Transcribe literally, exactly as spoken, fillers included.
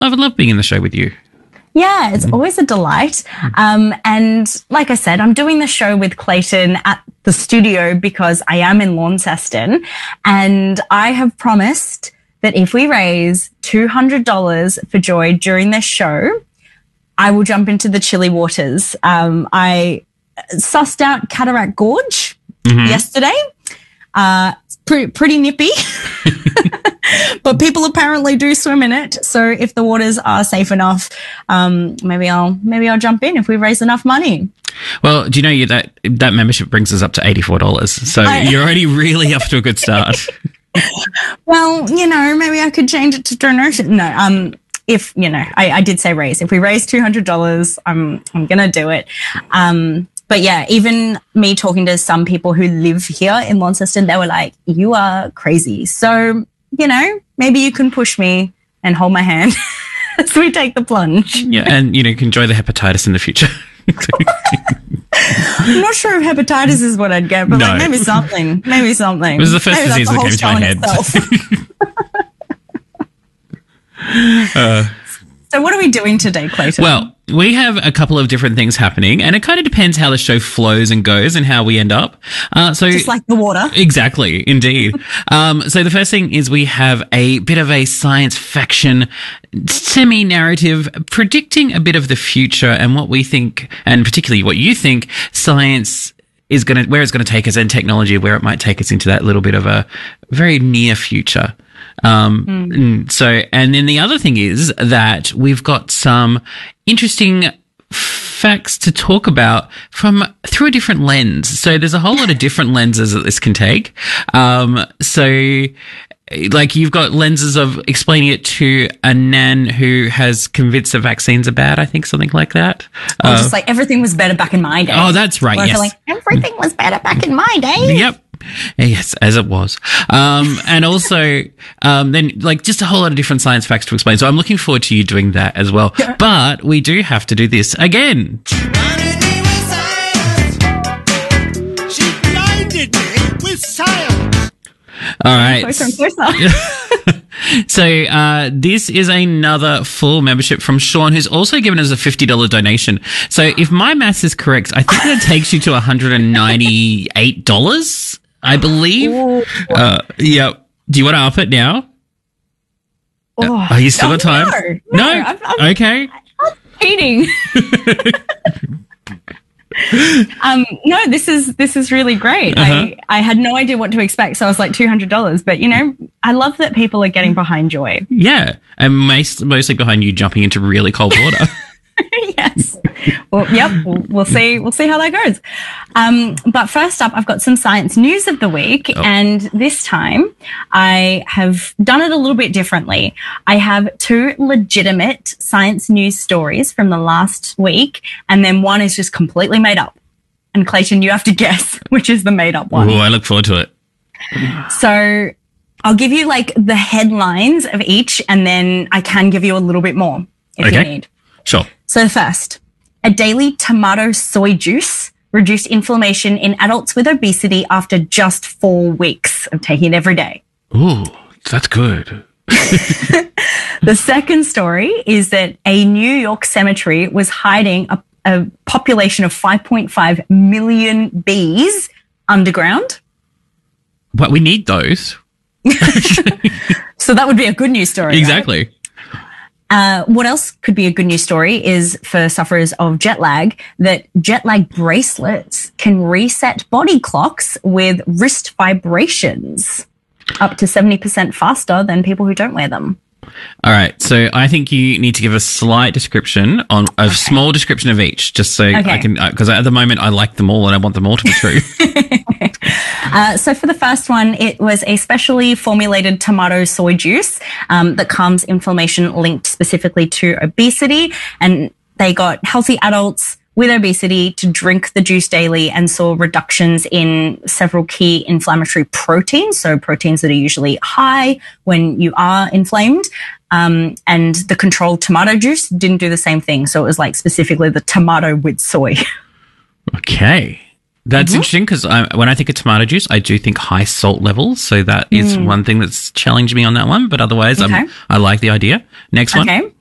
I would love being in the show with you. Yeah, it's always a delight. Um, and like I said, I'm doing the show with Clayton at the studio because I am in Launceston, and I have promised that if we raise two hundred dollars for Joy during this show, I will jump into the chilly waters. Um, I sussed out Cataract Gorge mm-hmm. yesterday. Uh, pretty, pretty nippy, but people apparently do swim in it. So if the waters are safe enough, um, maybe I'll, maybe I'll jump in if we raise enough money. Well, do you know you, that, that membership brings us up to eighty-four dollars. So I, you're already really off to a good start. Well, you know, maybe I could change it to donation. No, um, if, you know, I, I did say raise. If we raise two hundred dollars, I'm, I'm going to do it. Um, But yeah, even me talking to some people who live here in Launceston, they were like, you are crazy. So, you know, maybe you can push me and hold my hand as we take the plunge. Yeah, and, you know, you can enjoy the hepatitis in the future. I'm not sure if hepatitis is what I'd get, but no. like maybe something. Maybe something. It was the first maybe disease that came to my head. uh, so what are we doing today, Clayton? Well, we have a couple of different things happening, and it kind of depends how the show flows and goes and how we end up. Uh, so Just like the water. Exactly, indeed. um, so the first thing is we have a bit of a science fiction semi-narrative predicting a bit of the future and what we think, and particularly what you think science is going to, where it's going to take us, and technology, where it might take us into that little bit of a very near future. Um, mm. so, and then the other thing is that we've got some interesting facts to talk about from through a different lens. So there's a whole lot of different lenses that this can take. Um, so like you've got lenses of explaining it to a nan who has convinced the vaccines are bad, I think, something like that. Oh, uh, just like everything was better back in my day. Oh, that's right. Yes. Like everything was better back in my day. Yep. Yes, as it was. Um, and also, um, then like just a whole lot of different science facts to explain. So I'm looking forward to you doing that as well. Yeah. But we do have to do this again. She blinded me with science. She blinded me with science. All right. Closer and closer. So uh, this is another full membership from Sean, who's also given us a fifty dollars donation. So if my maths is correct, I think that takes you to one hundred ninety-eight dollars. I believe. Uh, yeah. Do you want to up it now? Oh, uh, are you still oh, got time? No. no? no I'm, I'm, okay. I'm cheating. um, no, this is this is really great. Uh-huh. I, I had no idea what to expect, so I was like two hundred dollars. But, you know, I love that people are getting behind Joy. Yeah, and mostly behind you jumping into really cold water. Yes. Well, yep. We'll, we'll see. We'll see how that goes. Um, but first up, I've got some science news of the week, oh. and this time I have done it a little bit differently. I have two legitimate science news stories from the last week, and then one is just completely made up. And Clayton, you have to guess which is the made up one. Oh, I look forward to it. So I'll give you like the headlines of each, and then I can give you a little bit more if okay. you need. Sure. So first, a daily tomato soy juice reduced inflammation in adults with obesity after just four weeks of taking it every day. Ooh, that's good. The second story is that a New York cemetery was hiding a, a population of five point five million bees underground. But we need those. So that would be a good news story. Exactly. Right? Uh, what else could be a good news story is for sufferers of jet lag that jet lag bracelets can reset body clocks with wrist vibrations up to seventy percent faster than people who don't wear them. All right. So I think you need to give a slight description on a okay. small description of each, just so okay. I can, because uh, at the moment I like them all and I want them all to be true. Uh, so for the first one, it was a specially formulated tomato soy juice um, that calms inflammation linked specifically to obesity. And they got healthy adults with obesity to drink the juice daily and saw reductions in several key inflammatory proteins. So proteins that are usually high when you are inflamed. Um, and the controlled tomato juice didn't do the same thing. So it was like specifically the tomato with soy. Okay. That's mm-hmm. interesting because when I think of tomato juice, I do think high salt levels. So that is mm. one thing that's challenged me on that one. But otherwise, okay. I'm, I like the idea. Next one. Okay.